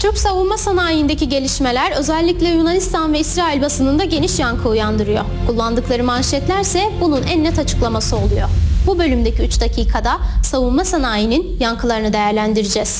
Türk savunma sanayindeki gelişmeler özellikle Yunanistan ve İsrail basınında geniş yankı uyandırıyor. Kullandıkları manşetlerse bunun en net açıklaması oluyor. Bu bölümdeki 3 dakikada savunma sanayinin yankılarını değerlendireceğiz.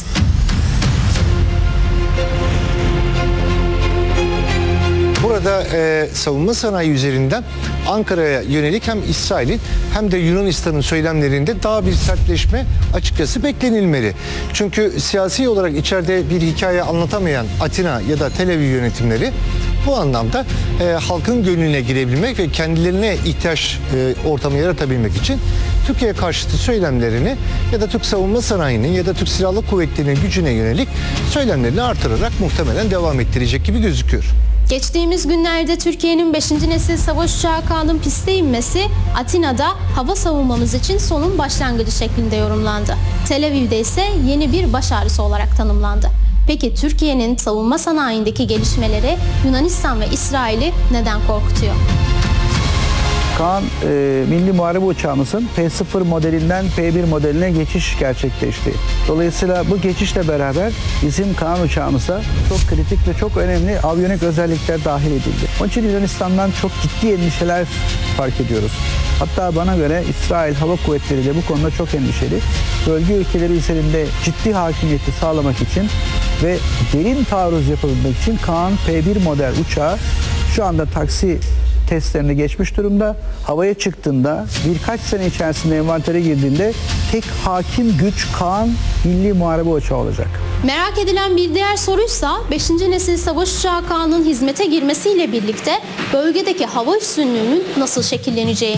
Burada savunma sanayi üzerinden Ankara'ya yönelik hem İsrail'in hem de Yunanistan'ın söylemlerinde daha bir sertleşme açıkçası beklenilmeli. Çünkü siyasi olarak içeride bir hikaye anlatamayan Atina ya da Tel Aviv yönetimleri bu anlamda halkın gönlüne girebilmek ve kendilerine ihtiyaç ortamı yaratabilmek için Türkiye karşıtı söylemlerini ya da Türk savunma sanayinin ya da Türk Silahlı Kuvvetleri'nin gücüne yönelik söylemlerini artırarak muhtemelen devam ettirecek gibi gözüküyor. Geçtiğimiz günlerde Türkiye'nin 5. nesil savaş uçağı Kaan'ın piste inmesi Atina'da hava savunmamız için sonun başlangıcı şeklinde yorumlandı. Tel Aviv'de ise yeni bir baş ağrısı olarak tanımlandı. Peki Türkiye'nin savunma sanayindeki gelişmeleri Yunanistan ve İsrail'i neden korkutuyor? Kaan, milli muharebe uçağımızın P0 modelinden P1 modeline geçiş gerçekleşti. Dolayısıyla bu geçişle beraber bizim Kaan uçağımıza çok kritik ve çok önemli aviyonik özellikler dahil edildi. Onun için Yunanistan'dan çok ciddi endişeler fark ediyoruz. Hatta bana göre İsrail Hava Kuvvetleri de bu konuda çok endişeli. Bölge ülkeleri üzerinde ciddi hakimiyeti sağlamak için ve derin taarruz yapabilmek için Kaan P1 model uçağı şu anda taksi testlerini geçmiş durumda. Havaya çıktığında birkaç sene içerisinde envantere girdiğinde tek hakim güç Kaan milli muharebe uçağı olacak. Merak edilen bir diğer soruysa 5. nesil savaş uçağı Kaan'ın hizmete girmesiyle birlikte bölgedeki hava üstünlüğünün nasıl şekilleneceği.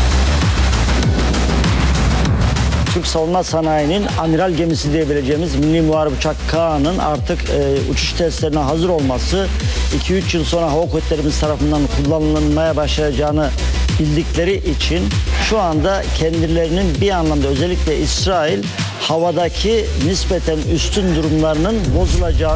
Türk savunma sanayinin amiral gemisi diyebileceğimiz milli muharebe uçak Kaan'ın artık uçuş testlerine hazır olması 2-3 yıl sonra hava kuvvetlerimiz tarafından kullanılmaya başlayacağını bildikleri için şu anda kendilerinin bir anlamda özellikle İsrail havadaki nispeten üstün durumlarının bozulacağı